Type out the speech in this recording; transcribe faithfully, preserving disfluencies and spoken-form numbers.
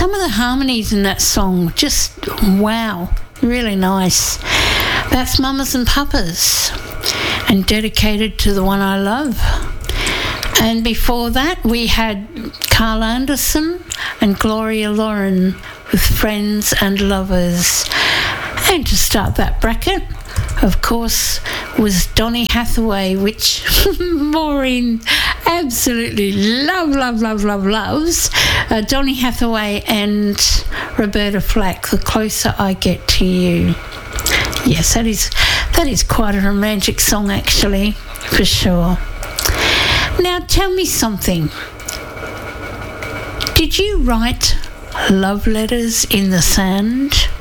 some of the harmonies in that song, just wow, really nice. That's Mamas and Papas, and dedicated to the one I love. And before that, we had Carl Anderson and Gloria Loren with Friends and Lovers. And to start that bracket, of course, was Donny Hathaway, which Maureen absolutely love, love, love, love, loves. Uh, Donny Hathaway and Roberta Flack, The Closer I Get to You. Yes, that is that is quite a romantic song, actually, for sure. Now, tell me something. Did you write love letters in the sand?